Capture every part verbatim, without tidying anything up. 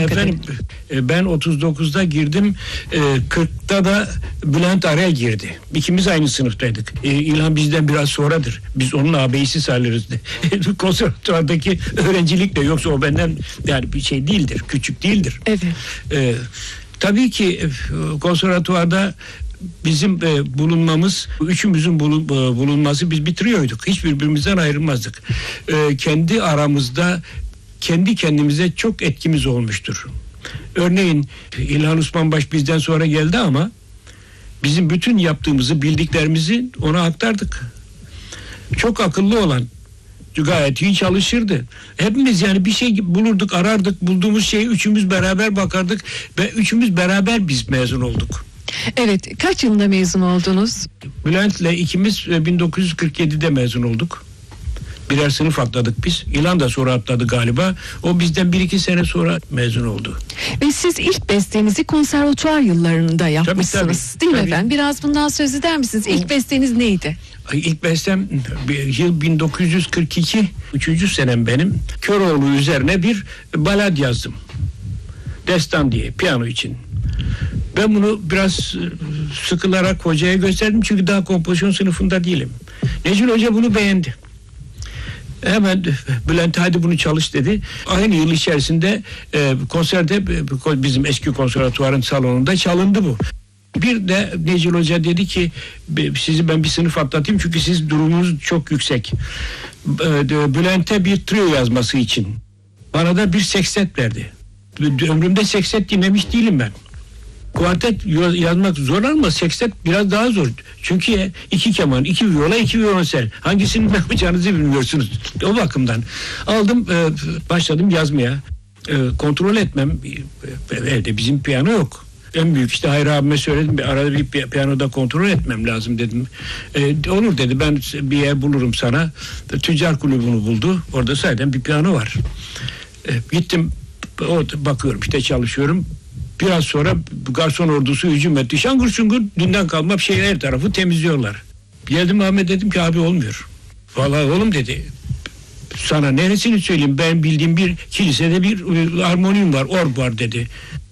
Efendim kadarıyla. ben otuz dokuzda girdim, kırkta da Bülent araya girdi. İkimiz aynı sınıftaydık. İlhan bizden biraz sonradır. Biz onun ağabeyisi sayılırız. Konservatuvardaki öğrencilik de, yoksa o benden yani bir şey değildir, küçük değildir. Evet. Ee, tabii ki konservatuvarda bizim e, bulunmamız, üçümüzün bulun, e, bulunması, biz bitiriyorduk. Hiç birbirimizden ayrılmazdık. E, kendi aramızda, kendi kendimize çok etkimiz olmuştur. Örneğin İlhan Osmanbaş bizden sonra geldi ama bizim bütün yaptığımızı, bildiklerimizi ona aktardık. Çok akıllı olan, gayet iyi çalışırdı. Hepimiz yani bir şey bulurduk, arardık, bulduğumuz şeyi üçümüz beraber bakardık ve üçümüz beraber biz mezun olduk. Evet, kaç yılında mezun oldunuz? Bülent'le ikimiz bin dokuz yüz kırk yedide mezun olduk. Birer sınıf atladık biz. İlhan da sonra atladı galiba. O bizden bir iki sene sonra mezun oldu. Ve siz ilk bestenizi konservatuvar yıllarında yapmışsınız. Tabii, tabii, değil mi tabii. efendim? Biraz bundan söz eder misiniz? İlk besteniz neydi? İlk bestem yıl bin dokuz yüz kırk iki. Üçüncü senem benim. Köroğlu üzerine bir balad yazdım. Destan diye, piyano için. Ben bunu biraz sıkılarak hocaya gösterdim, çünkü daha kompozisyon sınıfında değilim. Necil Hoca bunu beğendi. Hemen Bülent hadi bunu çalış dedi. Aynı yıl içerisinde e, konserde, e, bizim eski konservatuvarın salonunda çalındı bu. Bir de Necil Hoca dedi ki sizi ben bir sınıf atlatayım, çünkü siz durumunuz çok yüksek. E, Bülent'e bir trio yazması için bana da bir sekset verdi. Ömrümde sekset dinlemiş değilim ben. Kuartet yazmak zor ama sekset biraz daha zor. Çünkü iki keman, iki viola, iki violonsel. Hangisini yapacağınızı bilmiyorsunuz. O bakımdan aldım, başladım yazmaya. Kontrol etmem. Evde bizim piyano yok. En büyük işte Hayri abime söyledim. Arada bir piyanoda kontrol etmem lazım dedim. Olur dedi, ben bir yer bulurum sana. Tüccar kulübünü buldu. Orada zaten bir piyano var. Gittim, bakıyorum işte, çalışıyorum. Biraz sonra garson ordusu hücum etti. Şangır şungur dünden kalma bir şey, her tarafı temizliyorlar. Geldim Ahmet, dedim ki abi olmuyor. Vallahi oğlum dedi. Sana neresini söyleyeyim, ben bildiğim bir kilisede bir e, armonium var, org var dedi.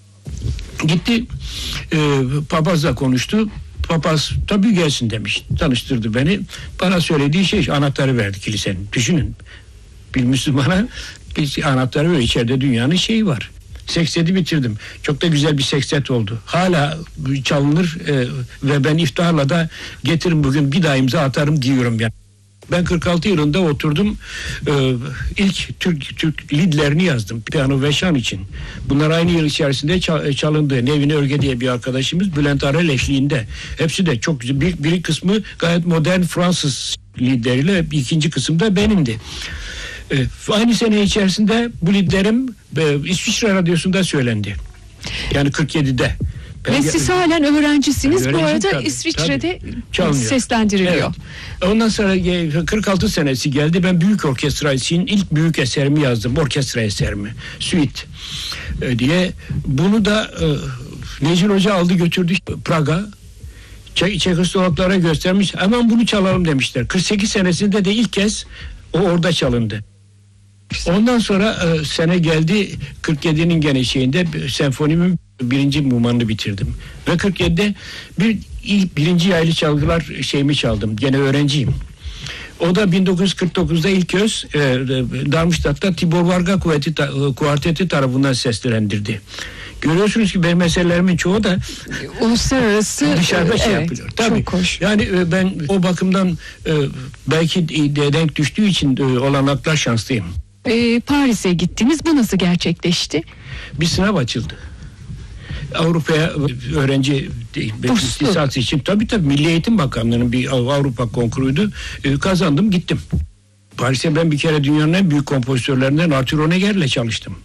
Gitti e, papazla konuştu. Papaz tabii gelsin demiş. Tanıştırdı beni. Bana söylediği şey, anahtarı verdi kilisenin. Düşünün. Bir Müslümana bir anahtarı veriyor. İçeride dünyanın şeyi var. Sekseti bitirdim. Çok da güzel bir sekset oldu. Hala çalınır e, ve ben iftiharla da getirin bugün bir daha imza atarım diyorum yani. Ben kırk altı yılında oturdum. E, ilk Türk Türk liedlerini yazdım. Piyano ve şan için. Bunlar aynı yıl içerisinde çal, çalındı. Nevin Örge diye bir arkadaşımız, Bülent Arel eşliğinde. Hepsi de çok güzel. Bir, bir kısmı gayet modern Fransız liedleriyle, ikinci kısım da benimdi. E, aynı sene içerisinde bu liedlerim e, İsviçre Radyosu'nda söylendi. Yani kırk yedide. Ve siz halen öğrencisiniz. Öğrenci, bu arada tabii, İsviçre'de tabii. seslendiriliyor. Evet. Ondan sonra kırk altı senesi geldi. Ben büyük orkestra için ilk büyük eserimi yazdım. Orkestra eserimi. Suite e, diye. Bunu da e, Necil Hoca aldı götürdü Praga. Çek Çekoslovaklara göstermiş. Hemen bunu çalalım demişler. kırk sekiz senesinde de ilk kez o orada çalındı. Ondan sonra e, sene geldi, kırk yedinin gene şeyinde senfonimin birinci mumanını bitirdim. Ve kırk yedide bir ilk birinci yaylı çalgılar şeyimi çaldım. Gene öğrenciyim. O da bin dokuz yüz kırk dokuzda ilk kez e, Darmstadt'ta Tibor Varga Kuarteti, Kuarteti tarafından seslendirdi. Görüyorsunuz ki benim eserlerimin çoğu da uluslararası dışarıda şey evet, yapılıyor. Tabii. Çok hoş. Yani ben o bakımdan belki denk düştüğü için olanaklar şanslıyım. Ee, Paris'e gittiniz. Bu nasıl gerçekleşti? Bir sınav açıldı. Avrupa'ya öğrenci istisası için, tabii tabii Milli Eğitim Bakanlığı'nın bir Avrupa konkuruydu. E, kazandım, gittim. Paris'e ben bir kere dünyanın en büyük kompozitörlerinden Arthur Honegger'le çalıştım.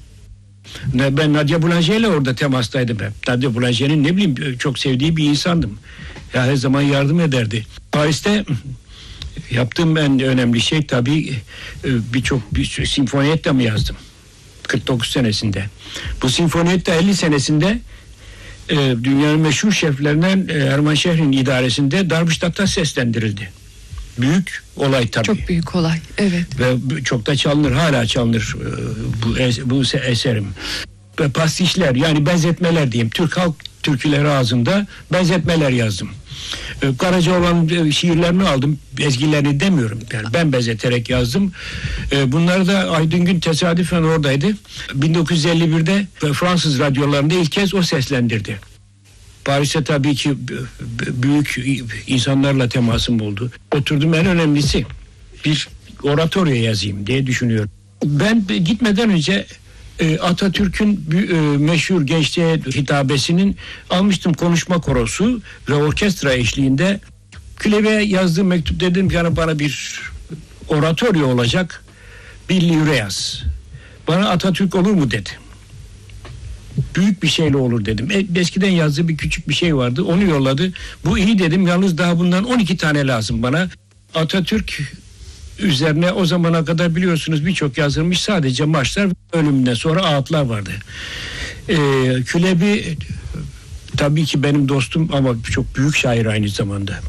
Ben Nadia Boulanger ile orada temastaydım hep. Nadia Boulanger'in ne bileyim çok sevdiği bir insandım. Ya her zaman yardım ederdi. Paris'te yaptığım en önemli şey tabii birçok bir sinfoniyetta mı yazdım? kırk dokuz senesinde. Bu sinfoniyetta elli senesinde e, dünyanın meşhur şeflerinden e, Hermann Schechter'in idaresinde Darmstadt'ta seslendirildi. Büyük olay tabii. Çok büyük olay, evet. Ve çok da çalınır, hala çalınır e, bu, es, bu eserim. pastişler, yani benzetmeler diyeyim. Türk halk türküleri ağzında benzetmeler yazdım. Karacaoğlan'ın şiirlerini aldım. Ezgilerini demiyorum. Yani ben benzeterek yazdım. Bunları da Aydın Gün tesadüfen oradaydı. bin dokuz yüz elli birde Fransız radyolarında ilk kez o seslendirdi. Paris'te tabii ki büyük insanlarla temasım oldu. Oturdum, en önemlisi bir oratoryo yazayım diye düşünüyorum. Ben gitmeden önce Atatürk'ün meşhur gençliğe hitabesinin almıştım, konuşma korosu ve orkestra eşliğinde. Külebe'ye yazdığım mektup, dedim yani bana bir oratoryo olacak, bir livre yaz. Bana Atatürk olur mu dedi. Büyük bir şeyle olur dedim. E, eskiden yazdığı bir küçük bir şey vardı, onu yolladı. Bu iyi dedim, yalnız daha bundan on iki tane lazım bana. Atatürk üzerine o zamana kadar biliyorsunuz birçok yazılmış sadece marşlar, ölümünden sonra ağıtlar vardı. Ee, Külebi tabii ki benim dostum ama çok büyük şair aynı zamanda.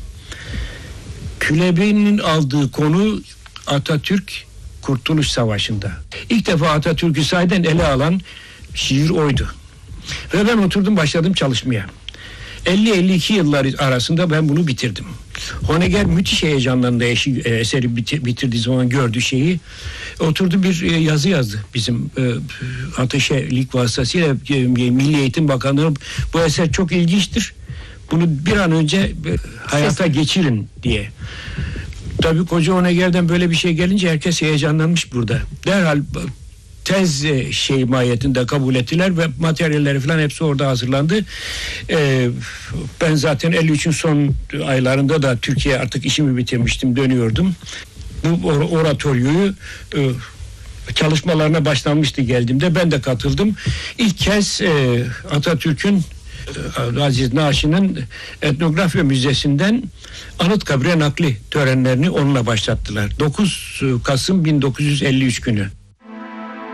Külebi'nin aldığı konu Atatürk Kurtuluş Savaşı'nda. İlk defa Atatürk'ü sahiden ele alan şiir oydu. Ve ben oturdum, başladım çalışmaya. elli elli iki yıllar arasında ben bunu bitirdim. Honegger müthiş heyecanlandı eşi, e, eseri bitir, bitirdiği zaman gördüğü şeyi. Oturdu, bir e, yazı yazdı bizim e, ateşelik vasıtasıyla e, Milli Eğitim Bakanlığı, bu eser çok ilginçtir, bunu bir an önce e, hayata geçirin diye. Tabii koca Honegger'den böyle bir şey gelince herkes heyecanlanmış burada. Derhal tez şey mahiyetinde kabul ettiler ve materyalleri falan hepsi orada hazırlandı. Ee, ben zaten elli üçün son aylarında da Türkiye, artık işimi bitirmiştim, dönüyordum. Bu or- oratoryoyu e, çalışmalarına başlanmıştı geldiğimde, ben de katıldım. İlk kez e, Atatürk'ün e, Aziz Naşi'nin Etnografya Müzesi'nden Anıtkabir'e nakli törenlerini onunla başlattılar. dokuz Kasım bin dokuz yüz elli üç günü.